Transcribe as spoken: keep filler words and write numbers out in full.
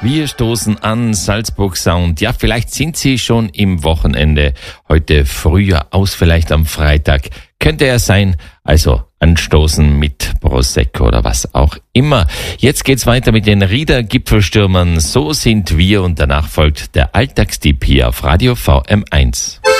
Wir stoßen an Salzburg Sound. Ja, vielleicht sind Sie schon im Wochenende. Heute früher aus, vielleicht am Freitag. Könnte er sein. Also anstoßen mit Prosecco oder was auch immer. Jetzt geht's weiter mit den Rieder Gipfelstürmern. So sind wir und danach folgt der Alltagstipp hier auf Radio V M eins.